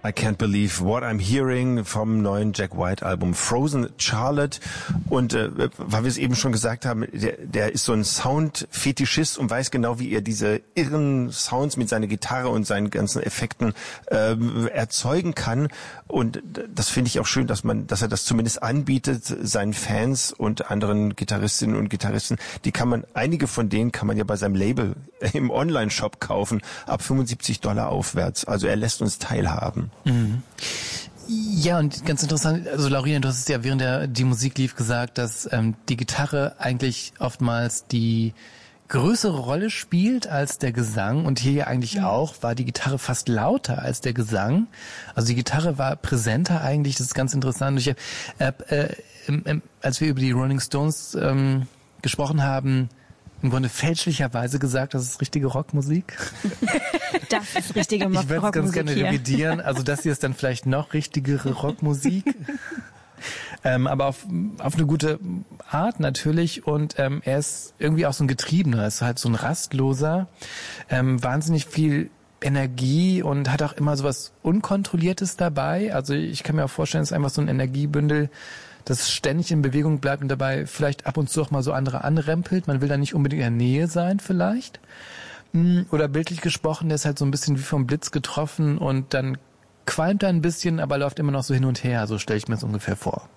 I Can't Believe What I'm Hearing vom neuen Jack White Album Frozen Charlotte. Und weil wir es eben schon gesagt haben, der ist so ein Sound-Fetischist und weiß genau, wie er diese irren Sounds mit seiner Gitarre und seinen ganzen Effekten erzeugen kann. Und das finde ich auch schön, dass er das zumindest anbietet seinen Fans und anderen Gitarristinnen und Gitarristen. Einige von denen kann man ja bei seinem Label im Online-Shop kaufen, ab $75 aufwärts. Also er lässt uns teilhaben. Mhm. Ja, und ganz interessant, also Laurina, du hast es ja während die Musik lief gesagt, dass die Gitarre eigentlich oftmals die größere Rolle spielt als der Gesang, und hier ja eigentlich auch war die Gitarre fast lauter als der Gesang. Also die Gitarre war präsenter eigentlich, das ist ganz interessant. Ich als wir über die Rolling Stones gesprochen haben, im Grunde fälschlicherweise gesagt, das ist richtige Rockmusik. Das ist richtige Rockmusik. Ich würde es ganz gerne revidieren. Also das hier ist dann vielleicht noch richtigere Rockmusik. Aber auf eine gute Art natürlich. Und er ist irgendwie auch so ein Getriebener. Er ist halt so ein Rastloser. Wahnsinnig viel Energie und hat auch immer so was Unkontrolliertes dabei. Also ich kann mir auch vorstellen, es ist einfach so ein Energiebündel, das ständig in Bewegung bleibt und dabei vielleicht ab und zu auch mal so andere anrempelt. Man will da nicht unbedingt in der Nähe sein vielleicht. Oder bildlich gesprochen, der ist halt so ein bisschen wie vom Blitz getroffen und dann qualmt er ein bisschen, aber läuft immer noch so hin und her. So stelle ich mir das ungefähr vor.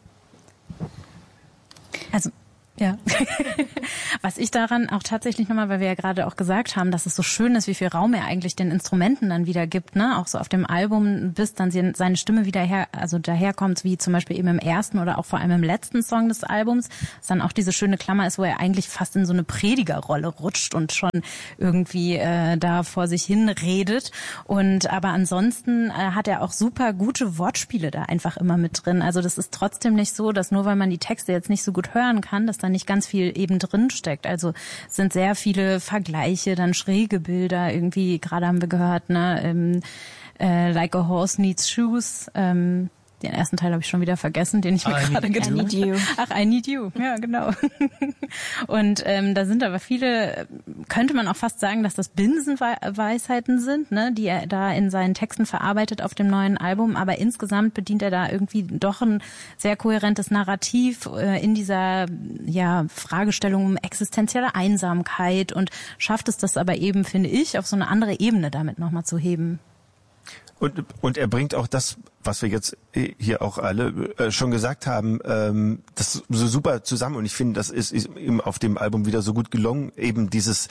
Also, ja. Was ich daran auch tatsächlich nochmal, weil wir ja gerade auch gesagt haben, dass es so schön ist, wie viel Raum er eigentlich den Instrumenten dann wieder gibt, ne? Auch so auf dem Album, bis dann seine Stimme wieder daherkommt, wie zum Beispiel eben im ersten oder auch vor allem im letzten Song des Albums, was dann auch diese schöne Klammer ist, wo er eigentlich fast in so eine Predigerrolle rutscht und schon irgendwie da vor sich hin redet. Aber ansonsten hat er auch super gute Wortspiele da einfach immer mit drin. Also das ist trotzdem nicht so, dass nur weil man die Texte jetzt nicht so gut hören kann, dass da nicht ganz viel eben drin steckt. Also es sind sehr viele Vergleiche, dann schräge Bilder, irgendwie, gerade haben wir gehört, ne, Like a Horse Needs Shoes, den ersten Teil habe ich schon wieder vergessen, den ich mir gerade gedacht habe. I Need You. Ach, I Need You, ja genau. Und da sind aber viele, könnte man auch fast sagen, dass das Binsenweisheiten sind, ne, die er da in seinen Texten verarbeitet auf dem neuen Album. Aber insgesamt bedient er da irgendwie doch ein sehr kohärentes Narrativ in dieser Fragestellung um existenzielle Einsamkeit und schafft es das aber eben, finde ich, auf so eine andere Ebene damit nochmal zu heben. Und er bringt auch das, was wir jetzt hier auch alle schon gesagt haben, das so super zusammen. Und ich finde, das ist ihm auf dem Album wieder so gut gelungen, eben dieses,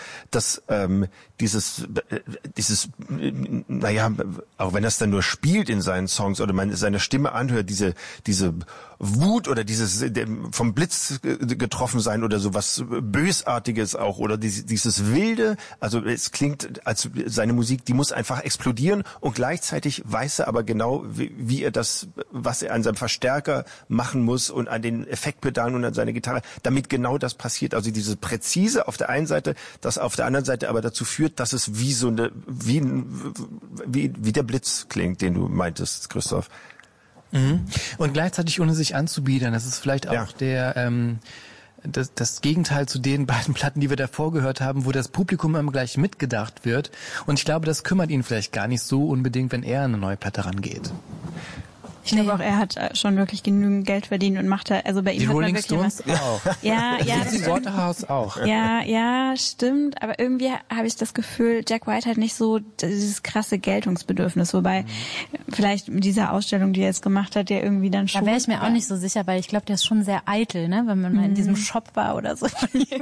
naja, auch wenn er es dann nur spielt in seinen Songs oder man seine Stimme anhört, diese Wut oder dieses vom Blitz getroffen sein oder so was Bösartiges auch oder dieses Wilde. Also es klingt als seine Musik, die muss einfach explodieren und gleichzeitig weiß er aber genau, wie er das, was er an seinem Verstärker machen muss und an den Effektpedalen und an seiner Gitarre, damit genau das passiert. Also diese Präzise auf der einen Seite, das auf der anderen Seite aber dazu führt, dass es wie so eine, wie der Blitz klingt, den du meintest, Christoph. Und gleichzeitig ohne sich anzubiedern. Das ist vielleicht auch das Gegenteil zu den beiden Platten, die wir davor gehört haben, wo das Publikum immer gleich mitgedacht wird. Und ich glaube, das kümmert ihn vielleicht gar nicht so unbedingt, wenn er an eine neue Platte rangeht. Ich glaube auch, er hat schon wirklich genügend Geld verdient und macht da, also bei ihm die hat Rolling man wirklich Stones auch. Ja, die Waterhouse auch. Ja, stimmt. Aber irgendwie habe ich das Gefühl, Jack White hat nicht so dieses krasse Geltungsbedürfnis. Wobei vielleicht mit dieser Ausstellung, die er jetzt gemacht hat, der irgendwie dann schon. Da wäre ich mir auch nicht so sicher, weil ich glaube, der ist schon sehr eitel, ne, wenn man mal in diesem Shop war oder so.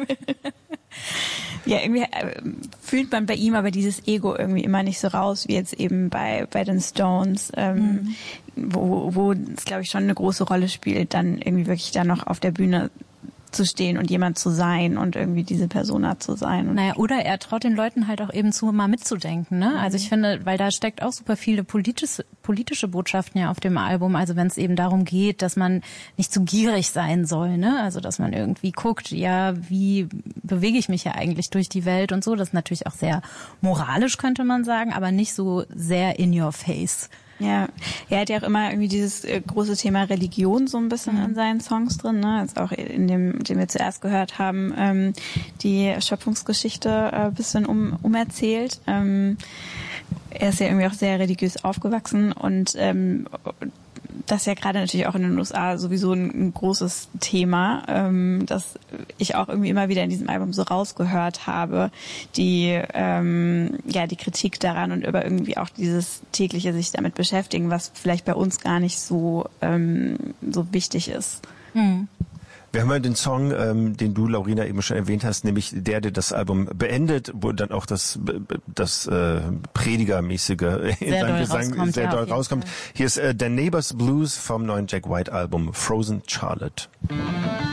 Ja, irgendwie fühlt man bei ihm aber dieses Ego irgendwie immer nicht so raus, wie jetzt eben bei den Stones, wo es, glaube ich, schon eine große Rolle spielt, dann irgendwie wirklich da noch auf der Bühne zu stehen und jemand zu sein und irgendwie diese Persona zu sein. Naja, oder er traut den Leuten halt auch eben zu, mal mitzudenken, ne? Also ich finde, weil da steckt auch super viele politische Botschaften ja auf dem Album. Also wenn es eben darum geht, dass man nicht zu gierig sein soll, ne? Also dass man irgendwie guckt, ja, wie bewege ich mich ja eigentlich durch die Welt und so. Das ist natürlich auch sehr moralisch, könnte man sagen, aber nicht so sehr in your face. Ja, er hat ja auch immer irgendwie dieses große Thema Religion so ein bisschen in seinen Songs drin, ne? Jetzt auch in dem wir zuerst gehört haben, die Schöpfungsgeschichte ein bisschen umerzählt. er ist ja irgendwie auch sehr religiös aufgewachsen und das ist ja gerade natürlich auch in den USA sowieso ein großes Thema, das ich auch irgendwie immer wieder in diesem Album so rausgehört habe, die Kritik daran und über irgendwie auch dieses tägliche sich damit beschäftigen, was vielleicht bei uns gar nicht so wichtig ist. Mhm. Wir haben ja den Song, den du, Laurina, eben schon erwähnt hast, nämlich der das Album beendet, wo dann auch das Predigermäßige in seinem Gesang sehr doll rauskommt. Hier ist der Neighbor's Blues vom neuen Jack White Album Frozen Charlotte.